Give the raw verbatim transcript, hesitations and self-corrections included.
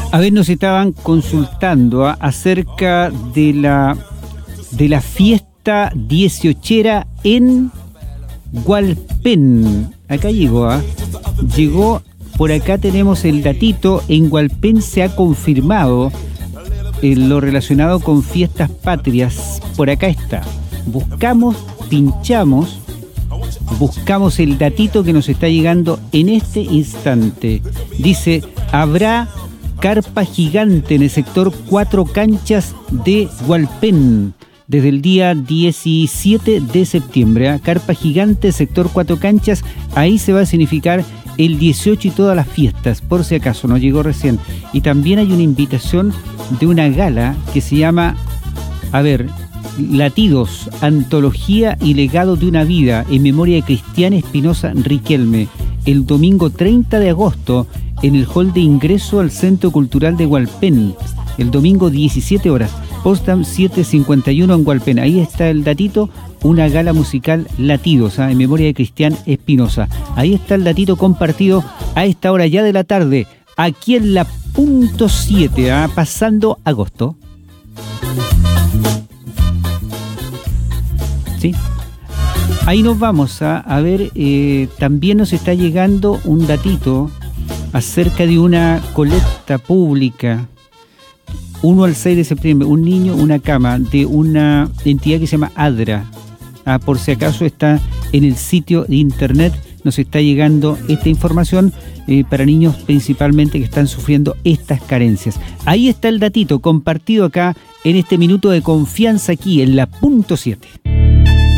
A ver, nos estaban consultando ¿ah? acerca de la, de la fiesta dieciochera en Hualpén. Acá llegó, ¿ah? Llegó, por acá tenemos el datito. En Hualpén se ha confirmado eh, lo relacionado con fiestas patrias. Por acá está. Buscamos, pinchamos, buscamos el datito que nos está llegando en este instante. Dice, habrá carpa gigante en el sector Cuatro Canchas de Hualpén desde el día diecisiete de septiembre. ¿eh? Carpa gigante, sector Cuatro Canchas, ahí se va a significar el dieciocho y todas las fiestas, por si acaso, nos llegó recién. Y también hay una invitación de una gala que se llama, a ver, Latidos, Antología y Legado de una Vida, en memoria de Cristiana Espinosa Riquelme, el domingo treinta de agosto, en el hall de ingreso al Centro Cultural de Hualpén, el domingo diecisiete horas, Potsdam setecientos cincuenta y uno en Hualpén. Ahí está el datito, una gala musical Latidos, ¿eh? en memoria de Cristian Espinosa. Ahí está el datito compartido a esta hora ya de la tarde, aquí en la punto siete, ¿eh? pasando agosto. ¿Sí? Ahí nos vamos a, a ver, eh, también nos está llegando un datito acerca de una colecta pública, uno al seis de septiembre, un niño, una cama, de una entidad que se llama ADRA. Ah, por si acaso está en el sitio de internet, nos está llegando esta información eh, para niños principalmente que están sufriendo estas carencias. Ahí está el datito compartido acá en este minuto de confianza aquí en la punto siete.